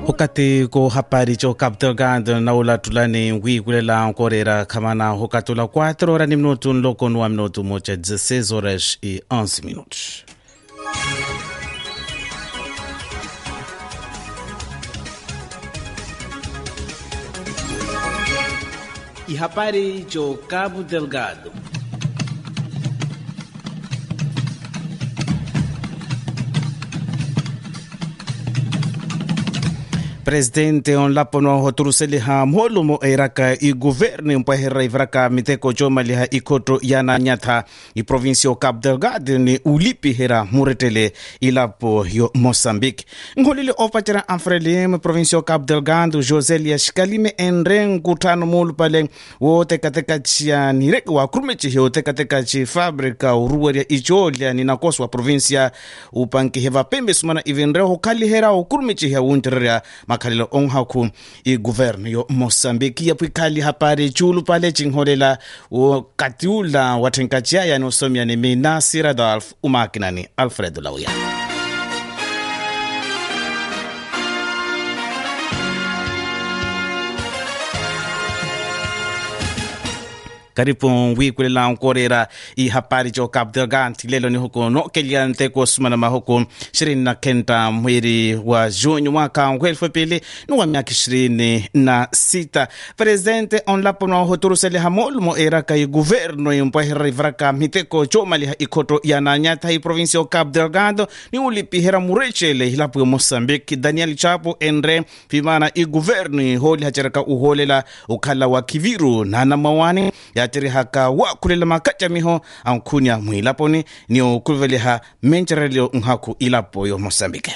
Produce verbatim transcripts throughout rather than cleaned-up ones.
hokate ko hapari cho Cabo Delgado na ula tulani ngwi kulela nkorera kamana hokatula quatro horas ni minuto nloko no minuto mocha dezesseis horas e onze minutos. E hapari cho Cabo Delgado. Presidente on lapono hoturuseli ha mholo mo eraka i governo mpahera ivraka miteko joma liha ikoto yana nyatha i provincio Cabo Delgado ni ulipi hera muretele ilapo yo Mozambique. Ngolile opachara anfrele provincio Cabo Delgado Joselia Shikalime enren kutano mulu pale wo tekateka chia nirek wa kurmechi heo tekateka chi fabrika uruwaria ijolia ni nakoswa provincia upanki heva pembe sumana ivenre hokali hera o kurmechi hea unterea makalilo onhaku i governo yo Mozambique ya pikali hapari chulu pale chingholela o katiula watenkachia ya nosomia ni mina Siradolf umakinani Alfredo Lauya. Karibu wikule la nkorera i hapari cho Cabo Delgado lelo ni huko no keliante ko sumana mahuko ishirini na kenda mwezi wa Juni mwaka wa elfu mbili na miaka ishirini na sita. Presidente on lapono hoturuseli hamol mo eraka i governo impahera ivraka miteko choma liha ikoto ya nanyata i provincio Cabo Delgado ni ulipihera murechele hilapo Mozambique Daniel Chapo enre pimana i governo holi hacheraka uholela ukala wa kiviru na namawani ya tiri haka wa kulela makacha miho ankunya muilaponi ni ukulveliha mencherelio nhaku ilapo yo Moçambique.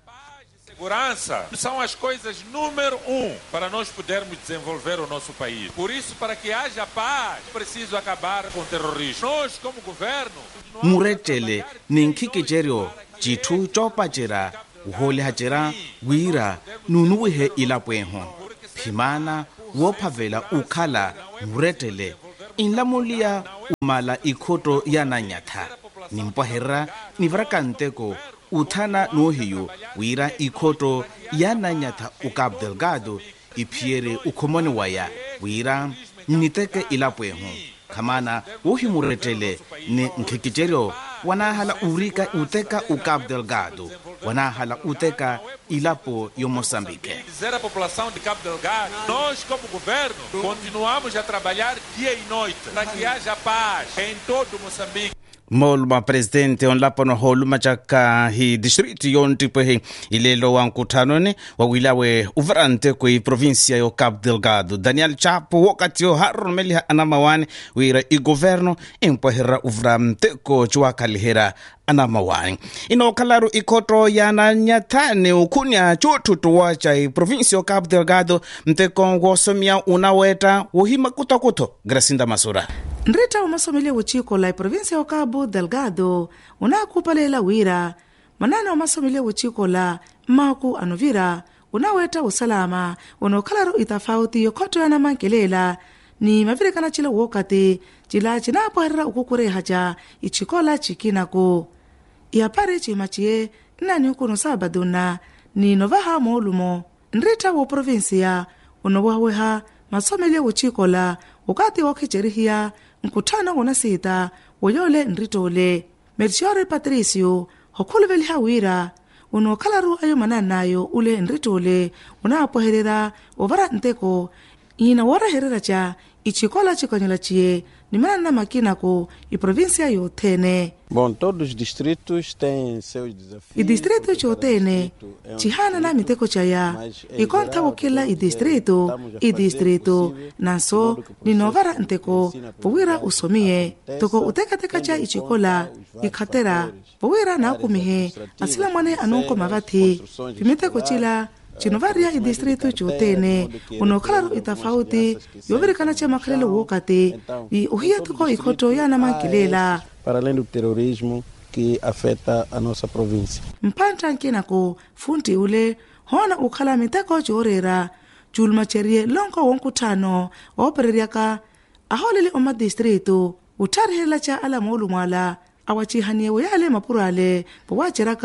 Segurança são as coisas número um para nós podermos desenvolver o nosso país. Por isso, para que haja paz, é preciso acabar com o terrorismo. Nós, como governo, muretele ninkiki jerio jitu chopa jera uhole hajera wira nunuhe ilapo enho pimana wopavela ukhala muretele inlamulia umala ikoto ya nanyatha nimpahera nivrakanteko uthana nohiyo wira ikoto ya nanyatha u Cabo Delgado ipiere ukhomoni waya wira niteke ilapweho kamana uhimuretele ni nkikijerio wanahala urika uteka u Cabo Delgado wanahala uteka ilapo yo Moçambique. Dizer a população de Cabo Delgado, nós como governo continuamos a trabalhar dia e noite para que haja paz em todo Moçambique. Molma presidente on lapono holuma chaka hi district yon tipo hi ilelo wa nkutanoni wa wilawe uvrante ko i provincia yo Cabo Delgado Daniel Chapo wakati yo harun meliha anamawani wira i governo impahera uvrante ko chwa kalihera anamawani ino kalaru ikoto ya nanyatane ukunya chotu tuwacha i provincia yo Cabo Delgado mteko ngosomia unaweta uhima kutakuto Gracinda Masura. Nreta umasomele uchiko la provincia ya Cabo Delgado unakupalela wira manana umasomele uchiko la maku anovira unaweta usalama unokalaro itafauti yokoto yana mankelela ni mavire kana chila wokate chila chinapo herra ukukure haja ichikola chikinako iapare chimachie nani ukuno sabaduna ni novaha molumo nreta wa provincia unowaweha masomele uchiko la wakati wakicherihia nkutana ngona sita woyole nritole Melchior Patricio hokulveli hawira uno kalaru ayo mananayo ule nritole unapoherera ovara nteko ina wara herera cha ichikola chikonyola chie ni manana makinako i provincia yotene. Bom, todos os distritos têm seus desafios. I distrito chotene chihana na miteko chaya i konta wakila i distrito i distrito naso ni novara nteko powira usomie toko uteka teka cha ichikola i khatera powira na kumihe asila mwane anonko mavati pimiteko chila chinovaria i distrito chotene unokalaru itafauti yovirikana cha makalele wokate i uhia tuko ikoto ya namakilela para além do terrorismo que afeta a nossa província. Mpanta nkinako funti ule hona ukhala miteko chorera chulmacherie lonko wonkutano opereriaka aholele oma distrito utarihela cha ala molu mwala awachihanie yale mapurale powacheraka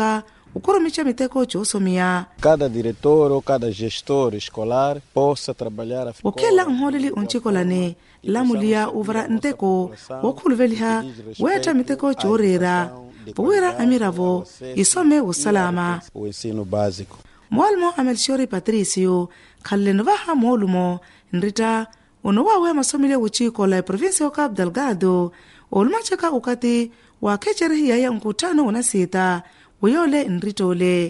ukurumicha miteko chosomia. Cada diretor ou cada gestor escolar possa trabalhar a wakela nholeli onchikolane lamulia uvara nteko wokhuluveliha weta miteko chorera powera amiravo isome usalama. o ensino básico. Mwalmo Amelchiori Patricio khalenovaha molumo nrita unowawe masomile uchiko la provinsi ya Cabo Delgado olumachaka ukati wa kecherihi ya nkutano unasita uyole nritole.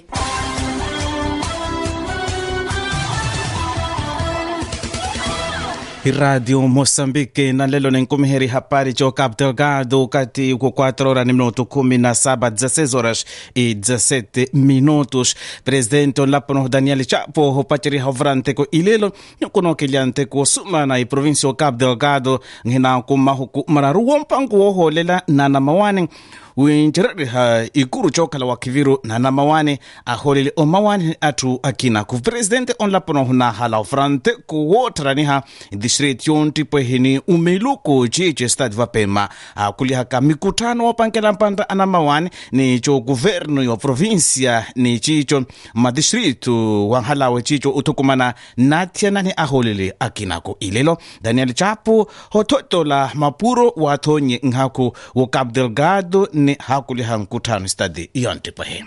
Radio Moçambique na lelo na nkumiheri hapari cho Cabo Delgado kati uko quatro horas ni minuto kumi na saba dezesseis horas e dezessete minutos. Presidente Lapono Daniel Chapo hopachiri havrante ko ilelo nyokono kiliante ko suma na provinsi Cabo Delgado ngina kumahuku mararu wompangu woholela nana mawane winjirari ha ikuru chokala wa kiviru na namawane aholele o mawane atu akina ku presidente on lapono huna hala frante ku wotrani ha district yonti po hini umeluko jeje stade vapema akuli haka mikutano wapankela mpanda anamawane ni cho governo yo provincia ni chicho ma district wa hala wa chicho utukumana natiana ni aholele akina ko ilelo. Daniel Chapo hototo la mapuro watonye nghaku wo Cabo Delgado ni hakuli hankutano stadi yonte pahe.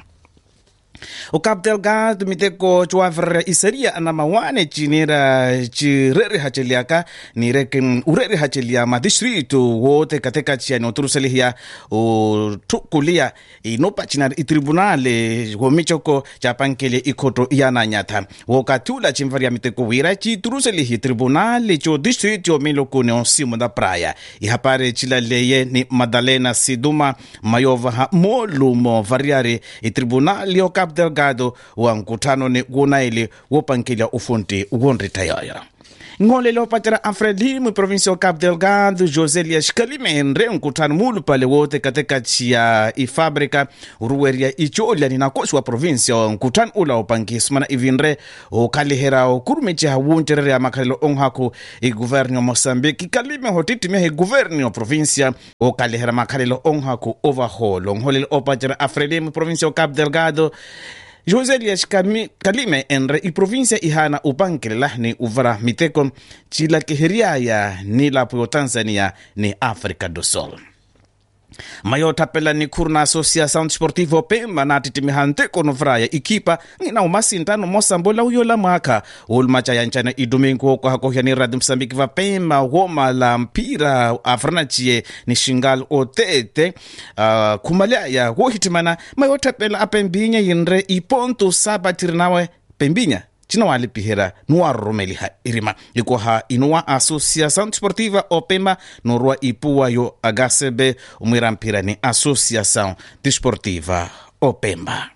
O Cabo Delgado miteko chuavra isaria anamawane chinera chirere hacheliaka ni reken urere hachelia ma district wote katika chiani oturuselihia o tukulia inopa chinar i tribunale gomichoko chapankele ikoto yana nyata wokatula chimvaria miteko wira chi turuselihi tribunale cho district yo milokone on simo da praia i hapare chilaleye ni Madalena Siduma mayova ha molumo variare i tribunale o Cabo Delgado wa nkutano ni gunaili wopankilia ufunti ugonritayaya. Ngolelo patera Afredi mu provinsi ya Cabo Delgado José Elias Kalime nre nkutano mulu pale wote katika chia i fabrika ruweria icholia ni nakosi wa provinsi ya nkutano ula upankismana ivinre o kalihera o kurumechi hawunterere ya makalilo onghako i guverni ya Mozambique. Kalime hotitimia hi guverni ya provinsi ya o kalihera makalilo onghako overhaul. Ngolelo patera Afredi mu provinsi ya Cabo Delgado José Elias Kalime enre i provincia ihana upankela ni uvara miteko chila kiheriaya ni lapo Tanzania ni Afrika do Sul. Mayota pela ni kurna Associação Desportiva Opemba na titimihante kono vraya ikipa ngina umasintano mosambola uyola maka ulmacha yanchana idomingo kwa hako yani Radio Mozambique Vapemba goma la mpira afranachie ni shingal otete uh, kumalia ya wohitimana mayota pela apembinya yinre iponto sabatirinawe pembinya chino wali pihera nuwa romeli ha irima iko ha inuwa Associação Desportiva Opemba norua ipuwa yo agasebe umwira mpira ni Associação Desportiva Opemba.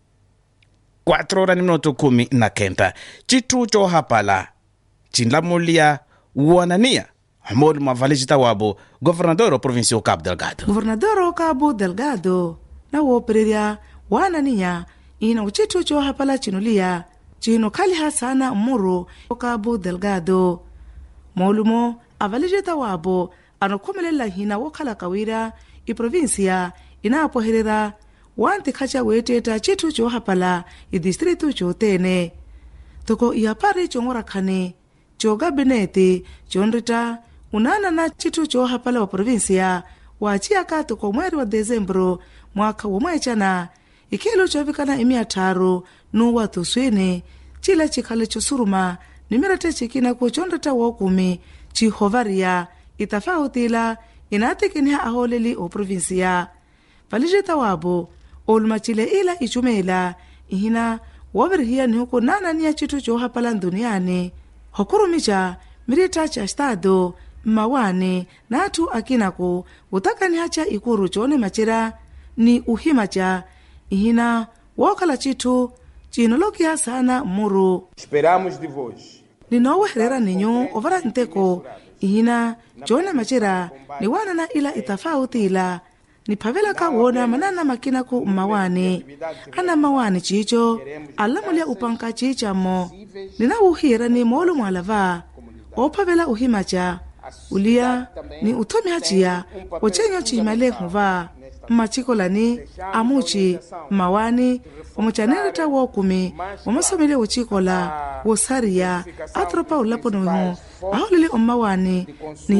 Quatro horas ni minuto kumi na kenta chitu cho hapala chinlamulia uanania Hamod Mavalejita wabo governador o provincia Cabo Delgado. Governador o Cabo Delgado na wopereria wanania ina uchitu cho hapala chinulia chino kaliha sana muro o Cabo Delgado. Molumo avalejeta wabo anokomelela hina wakala kawira i provincia inapoherera wanti kacha weteta chitu cho hapala i distritu cho tene. Toko iapare chongora kane cho gabinete chonrita unana na chitu cho hapala wa provincia wachia kato kwa mweri wa Dezembro mwaka wa mwechana ikelo chovikana imia taro nuwa tuswene chila chikale chosuruma nimirate chikina kuchondata wakumi chihovaria itafautila inatekiniha aholeli o provincia. Valijeta wabo olumachile ila ichumela ihina wabirihia ni huko nana niya chitu cho hapala duniani hokurumicha mirita cha estado mawane natu akinako utakani hacha ikuru chone machira ni uhimacha ihina wakala chitu chinolokia sana muru. Esperamos de vós. Ninowe herera ninyo ovara nteko ihina chone machira ni wanana ila itafauti ila ni pavela ka wona manana makina ku mawane ana mawane chicho alamulia upanka chicha mo nina uhira ni molo mwalava o pavela uhimacha ulia ni utomi hachia ochenyo chimale huva mmachikolani amuchi mawani omuchaneleta wokumi omasomele uchikola wosariya atropa ulaponoho aholele omawani ni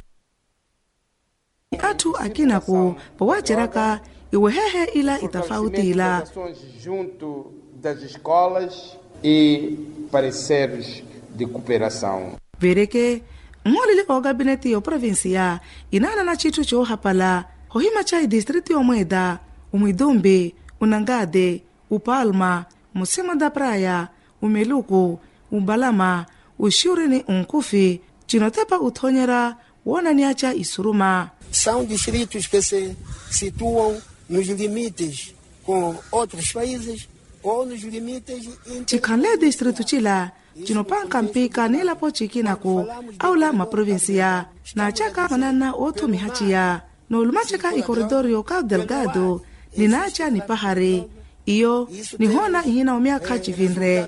atu akinaku powacheraka iwehehe ila itafautila junto das escolas e pareceres de cooperação. vereke ngolele o gabinete yo provincia inana na chitu cho hapala hohima chai distrito yo Mweda umidumbi unangade upalma musema da praia umeluku umbalama ushurini unkufi chinotepa uthonyera wona niacha isuruma. São distritos que se situam nos limites com outros países ou nos limites chikhanle distrito chila chinopanka mpika nila po chikinaku aula maprovinsia na chaka manana otho mihachiya no lumacheka ikoridorio Cabo Delgado ninacha ni pahari iyo ni hona ihina umiaka chivinre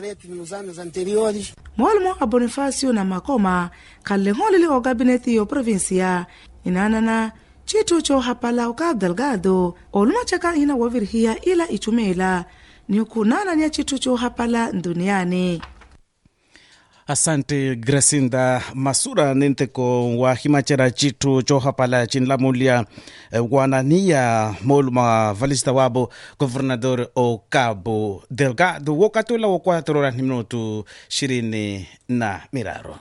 mwalmo a Bonifacio na Makoma kalle holili o gabineti yo provincia inanana chitu cho hapala o Cabo Delgado olumacheka ihina wavirhia ila ichumela ni ukunana niya chitu cho hapala duniani. Asante Gracinda Masura nenteko wa himachera chitu chohapala chinlamulia eh, wanania moluma valista wabo governador o Cabo Delgado wakatula wa cuatro horas minuto shirini na miraro.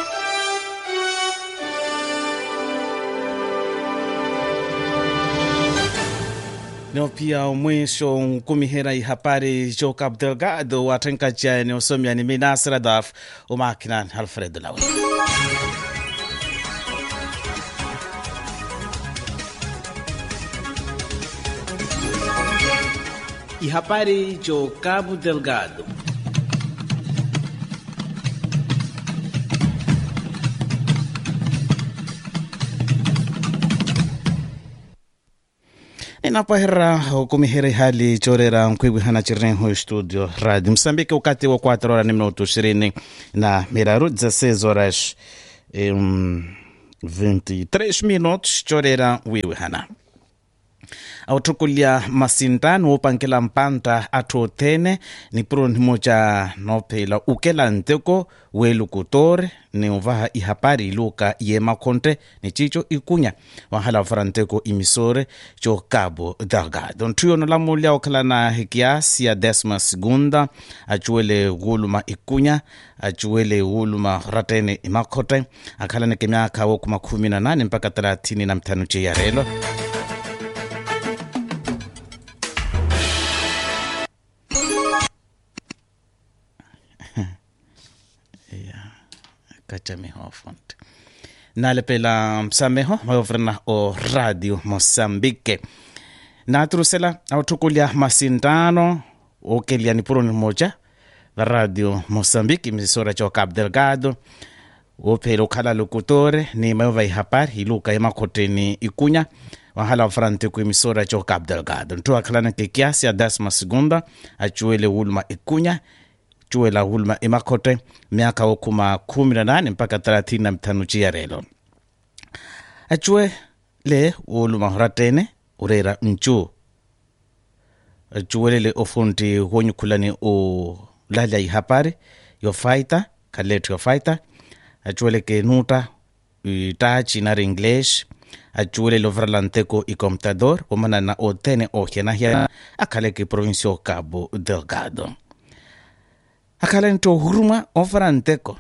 Neo pia mwisho kumihera ihapari jo Cabo Delgado watenka chani osomia ni Minas Radaf umakinan Alfredo Lawi. Ihapari jo Cabo Delgado. Inapahera kumihera hali chorera mkwibu hana chirenho studio Radio Msambike wakati wa cuatro horas minuto ishirini na miraru dezesseis horas um, vinte e três minutos chorera wiwi hana autukulia masindano upankela mpanta atotene ni proni moja nopela ukela nteko welukutore ni uvaha ihapari iluka yema konte ni chicho ikunya wahala faranteko imisore cho Cabo Delgado ntuyo nolamulia wakala na hikiasi ya Desma Segunda achuele guluma ikunya achuele guluma ratene imakote akala neke miaka wakuma kumi na nane mpaka thelathini na mitano ya relo. Kachameho font nalepela msameho mayovrena o Radio Mosambike na trusela autukulia masindano okelia ni puroni moja Radio Mosambike misora cho Cabo Delgado opelo kala lokutore ni mayova ihapari iluka emakoteni ikunya wahala frante ku misora cho Cabo Delgado nto akalana ke kiasi ya Desma Segunda achuele ulma ikunya chuela hulma imakote miaka okuma kumi na nane mpaka thelathini na mitano ya relo. Achue le uluma ratene urera nchu. Achue le ofunti honyukulani o lala ihapari yo fighter kaletu yo fighter. Achue le ke nuta itachi na English. Achue le lovralanteko i computador omana na otene ohiana hiana akale ke provincio Cabo Delgado. Akala nto huruma ofaranteko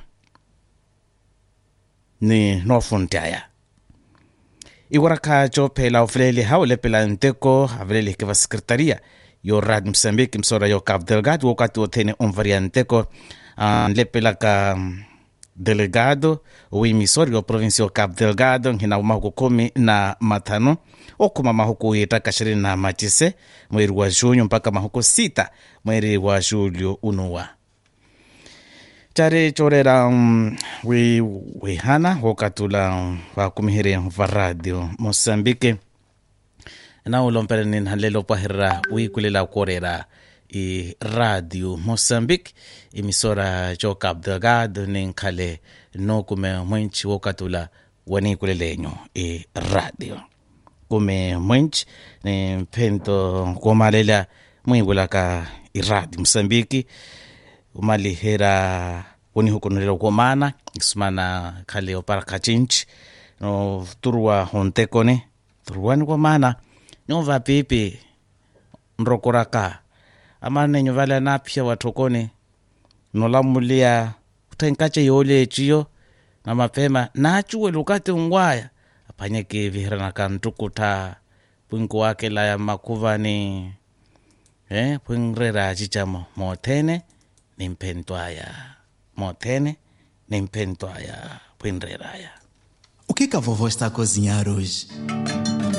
ni nofuntaya iwaraka cho pela oflele haule pela nteko avlele ke secretaria yo Radio Msambike msora yo Cabo Delgado wakati otene onvarianteko uh, lepela ka delegado o emisor yo provincio Cabo Delgado hina mahuko kumi na matano okuma mahuko yeta kashirini na machise mweri wa junyo mpaka mahuko sita mweri wa julio unuwa chare chorera um, we we hana wakatula um, wa kumihere wa Radio Mosambike na ulompere ni halelo pahira we kulela korera i Radio Mosambike emisora cho Cabo Delgado ninkale no kume mwenchi wakatula wani kulelenyo i radio kume mwench ni pento kumalela mwingula ka iradi Msambiki umali hera woni hukunela kumana ismana kale opara kachinchi no turwa hontekone turwani kumana no va pipi nrokoraka amane nyovala napya watokone nolamulia utenkache yole chiyo na mapema nachuwe lukate ungwaya apanyeke vihirana kantukuta pungu wake la ya makuvani eh pungrera chichamo motene ni mpentwaya motene ni mpentwaya punreraya. O que que a vovó está a cozinhar hoje?